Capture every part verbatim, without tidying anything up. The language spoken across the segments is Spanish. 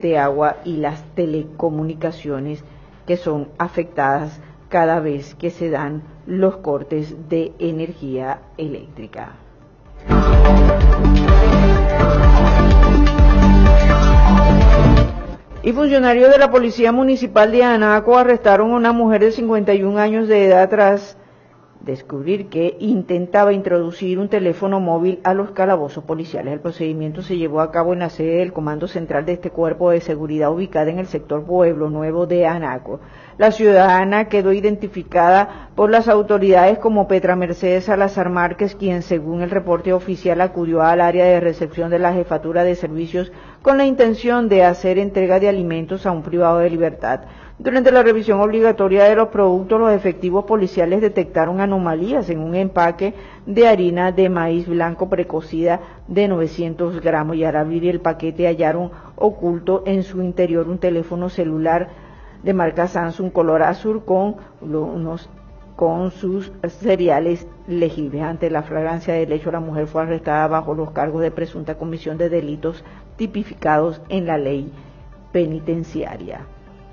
de agua y las telecomunicaciones que son afectadas cada vez que se dan los cortes de energía eléctrica. Y funcionarios de la Policía Municipal de Anaco arrestaron a una mujer de cincuenta y un años de edad tras descubrir que intentaba introducir un teléfono móvil a los calabozos policiales. El procedimiento se llevó a cabo en la sede del Comando Central de este Cuerpo de Seguridad ubicada en el sector Pueblo Nuevo de Anaco. La ciudadana quedó identificada por las autoridades como Petra Mercedes Salazar Márquez, quien según el reporte oficial acudió al área de recepción de la Jefatura de Servicios con la intención de hacer entrega de alimentos a un privado de libertad. Durante la revisión obligatoria de los productos, los efectivos policiales detectaron anomalías en un empaque de harina de maíz blanco precocida de novecientos gramos y al abrir el paquete hallaron oculto en su interior un teléfono celular de marca Samsung color azul con, unos, con sus seriales legibles. Ante la flagrancia del hecho, la mujer fue arrestada bajo los cargos de presunta comisión de delitos tipificados en la ley penitenciaria.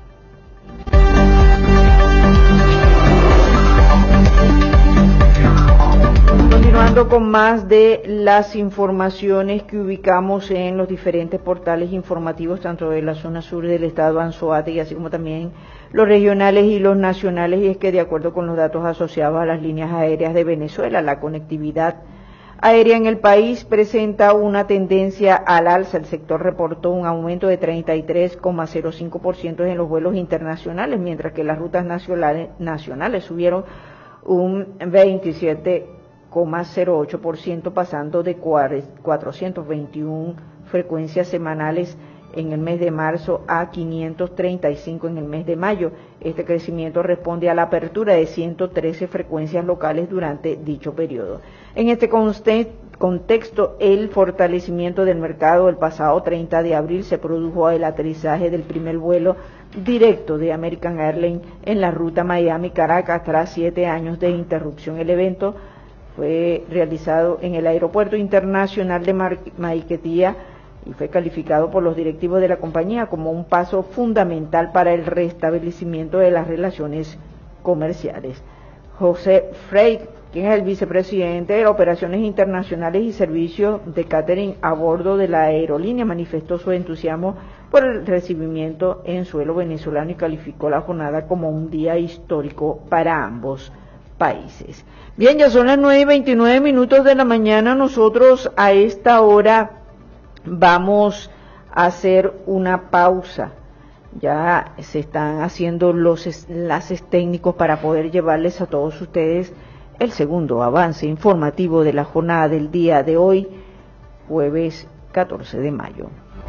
Continuando con más de las informaciones que ubicamos en los diferentes portales informativos, tanto de la zona sur del estado Anzoátegui, así como también los regionales y los nacionales, y es que de acuerdo con los datos asociados a las líneas aéreas de Venezuela, la conectividad aérea en el país presenta una tendencia al alza. El sector reportó un aumento de treinta y tres coma cero cinco por ciento en los vuelos internacionales, mientras que las rutas nacionales, nacionales subieron un veintisiete coma cero ocho por ciento, pasando de cuatrocientas veintiuna frecuencias semanales en el mes de marzo a quinientas treinta y cinco en el mes de mayo. Este crecimiento responde a la apertura de ciento trece frecuencias locales durante dicho periodo. En este contexto, el fortalecimiento del mercado, el pasado treinta de abril se produjo el aterrizaje del primer vuelo directo de American Airlines en la ruta Miami-Caracas tras siete años de interrupción. El evento fue realizado en el Aeropuerto Internacional de Maiquetía y fue calificado por los directivos de la compañía como un paso fundamental para el restablecimiento de las relaciones comerciales. José Frey, quien es el vicepresidente de Operaciones Internacionales y Servicios de Catering a bordo de la aerolínea, manifestó su entusiasmo por el recibimiento en suelo venezolano y calificó la jornada como un día histórico para ambos países. Bien, ya son las nueve y veintinueve minutos de la mañana. Nosotros a esta hora vamos a hacer una pausa. Ya se están haciendo los enlaces técnicos para poder llevarles a todos ustedes el segundo avance informativo de la jornada del día de hoy, jueves catorce de mayo.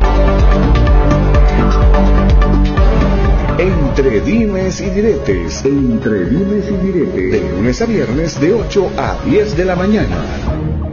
Entre dimes y diretes, entre dimes y diretes, de lunes a viernes de ocho a diez de la mañana.